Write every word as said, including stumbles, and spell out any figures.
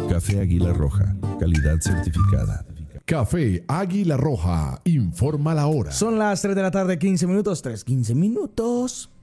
Café Águila Roja, calidad certificada. Café Águila Roja, informa la hora. Son las tres de la tarde, quince minutos, tres, quince minutos.